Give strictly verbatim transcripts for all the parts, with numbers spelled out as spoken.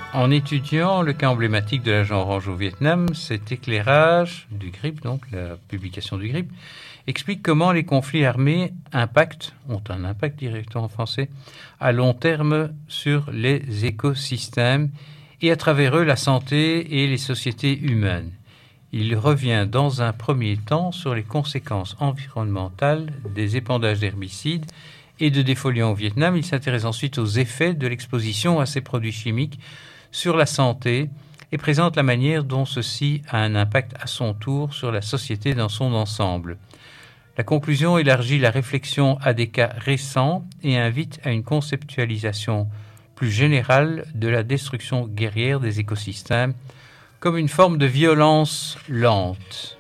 En étudiant le cas emblématique de l'agent orange au Vietnam, cet éclairage du G R I P, donc la publication du G R I P, explique comment les conflits armés impactent, ont un impact directement en français, à long terme sur les écosystèmes et à travers eux la santé et les sociétés humaines. Il revient dans un premier temps sur les conséquences environnementales des épandages d'herbicides et de défoliants au Vietnam. Il s'intéresse ensuite aux effets de l'exposition à ces produits chimiques sur la santé et présente la manière dont ceci a un impact à son tour sur la société dans son ensemble. La conclusion élargit la réflexion à des cas récents et invite à une conceptualisation plus générale de la destruction guerrière des écosystèmes comme une forme de violence lente.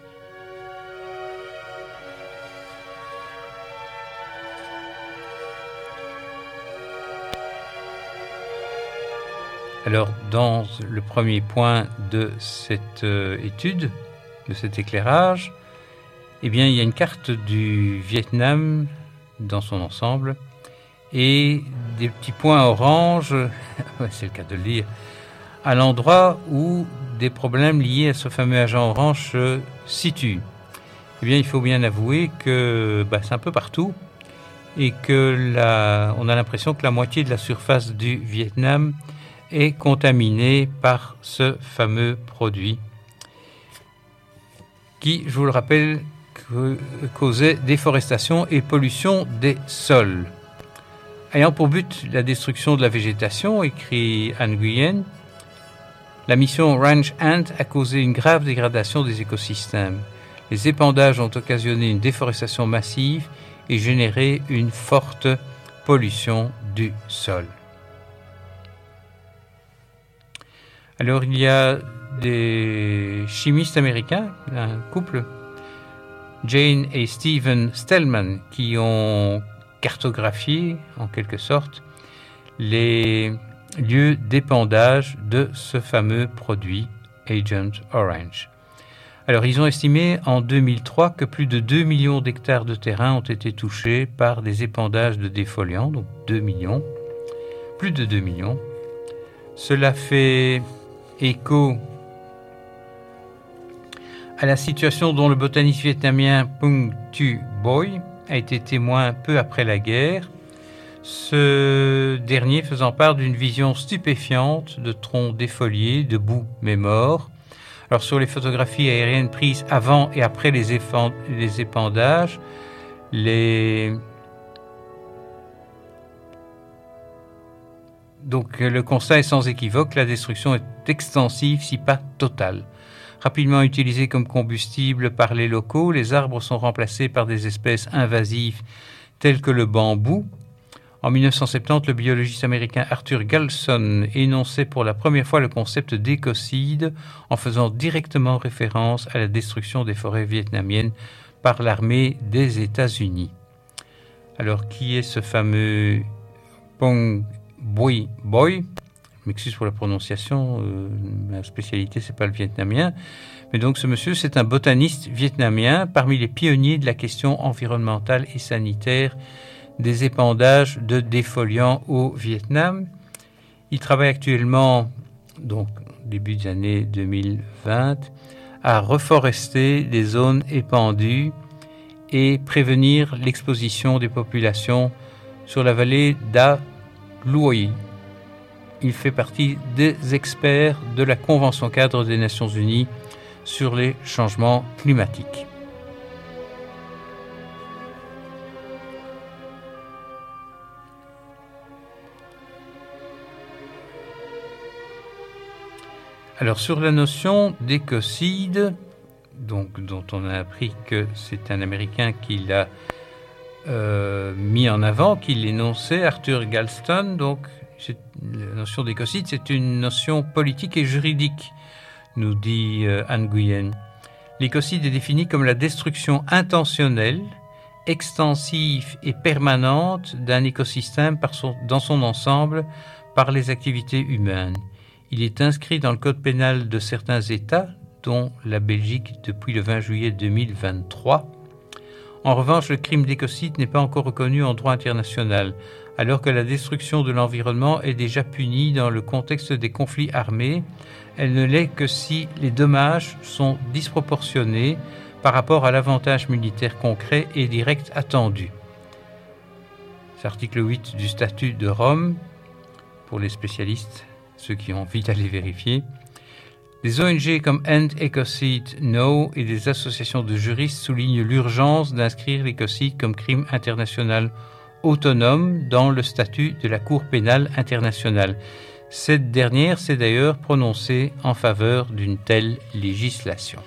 Alors, dans le premier point de cette euh, étude, de cet éclairage, eh bien, il y a une carte du Vietnam dans son ensemble et des petits points orange, c'est le cas de le lire, à l'endroit où des problèmes liés à ce fameux agent orange se situent. Eh bien, il faut bien avouer que bah, c'est un peu partout et que la, on a l'impression que la moitié de la surface du Vietnam est contaminée par ce fameux produit qui, je vous le rappelle, causait déforestation et pollution des sols. Ayant pour but la destruction de la végétation, écrit Anh Nguyen, la mission Ranch Ant a causé une grave dégradation des écosystèmes. Les épandages ont occasionné une déforestation massive et généré une forte pollution du sol. Alors, il y a des chimistes américains, un couple, Jane et Stephen Stellman, qui ont cartographié, en quelque sorte, les lieux d'épandage de ce fameux produit Agent Orange. Alors, ils ont estimé en deux mille trois que plus de deux millions d'hectares de terrain ont été touchés par des épandages de défoliants, donc deux millions, plus de deux millions. Cela fait écho à la situation dont le botaniste vietnamien Pung Thu Boy a été témoin peu après la guerre, ce dernier faisant part d'une vision stupéfiante de troncs défoliés, debout mais morts. Alors sur les photographies aériennes prises avant et après les, effand- les épandages, les... Donc le constat est sans équivoque, la destruction est extensive, si pas totale. Rapidement utilisés comme combustible par les locaux, les arbres sont remplacés par des espèces invasives telles que le bambou. En dix-neuf cent soixante-dix, le biologiste américain Arthur Galson énonçait pour la première fois le concept d'écocide en faisant directement référence à la destruction des forêts vietnamiennes par l'armée des États-Unis. Alors, qui est ce fameux Pong Bui Boy? Je m'excuse pour la prononciation, euh, ma spécialité, c'est pas le vietnamien. Mais donc, ce monsieur, c'est un botaniste vietnamien parmi les pionniers de la question environnementale et sanitaire des épandages de défoliants au Vietnam. Il travaille actuellement, donc début des années deux mille vingt, à reforester des zones épandues et prévenir l'exposition des populations sur la vallée d'A Luoi. Il fait partie des experts de la Convention cadre des Nations Unies sur les changements climatiques. Alors sur la notion d'écocide, donc, dont on a appris que c'est un Américain qui l'a euh, mis en avant, qui l'énonçait, Arthur Galston. Donc c'est, la notion d'écocide, c'est une notion politique et juridique, nous dit euh, Anh Nguyen. L'écocide est défini comme la destruction intentionnelle, extensive et permanente d'un écosystème par son, dans son ensemble par les activités humaines. Il est inscrit dans le code pénal de certains États, dont la Belgique depuis le vingt juillet deux mille vingt-trois. En revanche, le crime d'écocide n'est pas encore reconnu en droit international. Alors que la destruction de l'environnement est déjà punie dans le contexte des conflits armés, elle ne l'est que si les dommages sont disproportionnés par rapport à l'avantage militaire concret et direct attendu. C'est l'article huit du statut de Rome, pour les spécialistes, ceux qui ont envie d'aller vérifier. Des O N G comme End Ecocide No et des associations de juristes soulignent l'urgence d'inscrire l'écocide comme crime international autonome dans le statut de la Cour pénale internationale. Cette dernière s'est d'ailleurs prononcée en faveur d'une telle législation.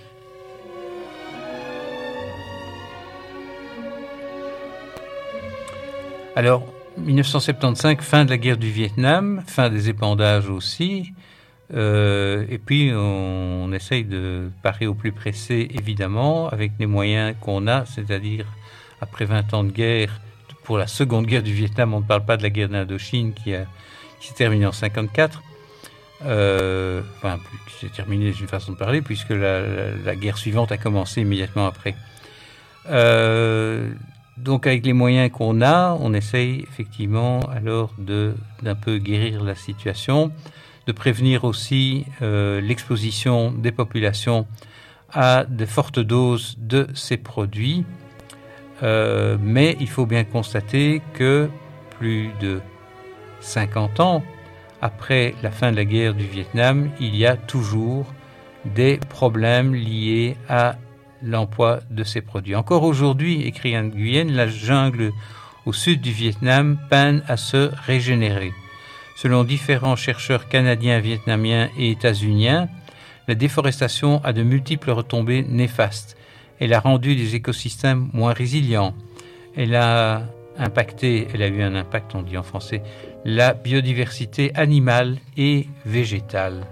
Alors, dix-neuf cent soixante-quinze, fin de la guerre du Vietnam, fin des épandages aussi, euh, et puis on, on essaye de parer au plus pressé, évidemment, avec les moyens qu'on a, c'est-à-dire après vingt ans de guerre. Pour la seconde guerre du Vietnam, on ne parle pas de la guerre d'Indochine qui, a, qui s'est terminée en cinquante-quatre, euh, enfin, qui s'est terminée d'une façon de parler, puisque la, la, la guerre suivante a commencé immédiatement après. Euh, donc avec les moyens qu'on a, on essaye effectivement alors de, d'un peu guérir la situation, de prévenir aussi euh, l'exposition des populations à de fortes doses de ces produits. Euh, mais il faut bien constater que plus de cinquante ans après la fin de la guerre du Vietnam, il y a toujours des problèmes liés à l'emploi de ces produits. Encore aujourd'hui, écrit Anh Nguyen, la jungle au sud du Vietnam peine à se régénérer. Selon différents chercheurs canadiens, vietnamiens et états-uniens, la déforestation a de multiples retombées néfastes. Elle a rendu des écosystèmes moins résilients. Elle a impacté, elle a eu un impact, on dit en français, la biodiversité animale et végétale.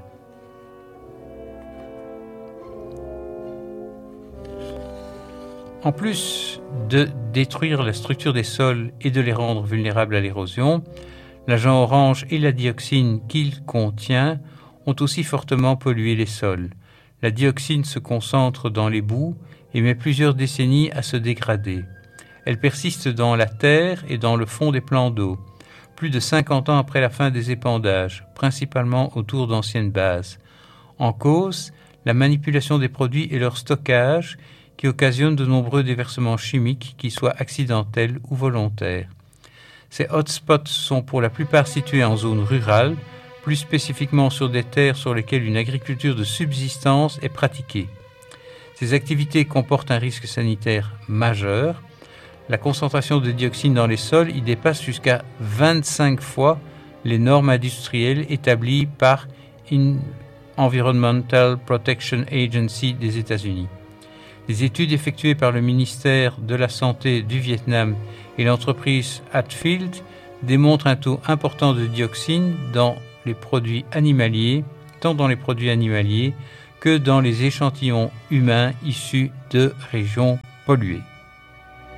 En plus de détruire la structure des sols et de les rendre vulnérables à l'érosion, l'agent orange et la dioxine qu'il contient ont aussi fortement pollué les sols. La dioxine se concentre dans les boues et met plusieurs décennies à se dégrader. Elle persiste dans la terre et dans le fond des plans d'eau, plus de cinquante ans après la fin des épandages, principalement autour d'anciennes bases. En cause, la manipulation des produits et leur stockage qui occasionnent de nombreux déversements chimiques, qui soient accidentels ou volontaires. Ces hotspots sont pour la plupart situés en zone rurale, plus spécifiquement sur des terres sur lesquelles une agriculture de subsistance est pratiquée. Ces activités comportent un risque sanitaire majeur. La concentration de dioxine dans les sols y dépasse jusqu'à vingt-cinq fois les normes industrielles établies par Environmental Protection Agency des États-Unis. Les études effectuées par le ministère de la Santé du Vietnam et l'entreprise Hatfield démontrent un taux important de dioxine dans les produits animaliers, tant dans les produits animaliers que dans les échantillons humains issus de régions polluées.